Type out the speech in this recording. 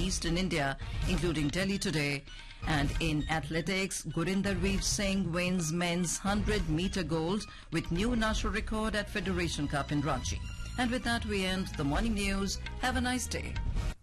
eastern India, including Delhi today. And in athletics, Gurinder Reef Singh wins men's 100-meter gold with new national record at Federation Cup in Ranchi. And with that, we end the morning news. Have a nice day.